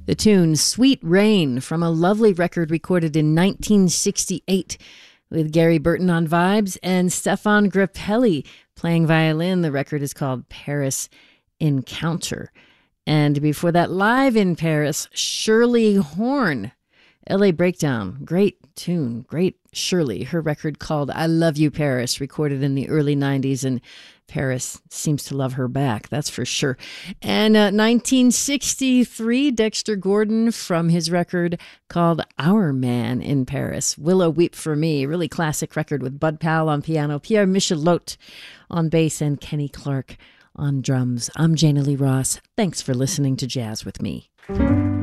The tune Sweet Rain from a lovely record recorded in 1968 with Gary Burton on vibes and Stefan Grappelli playing violin. The record is called Paris Encounter. And before that, live in Paris, Shirley Horn, LA Breakdown. Great tune, great Shirley. Her record called I Love You Paris, recorded in the early 90s, and Paris seems to love her back, that's for sure. And 1963, Dexter Gordon from his record called Our Man in Paris. Willow Weep for Me, really classic record with Bud Powell on piano, Pierre Michelot on bass, and Kenny Clark on drums. I'm Jana Lee Ross. Thanks for listening to Jazz with Me.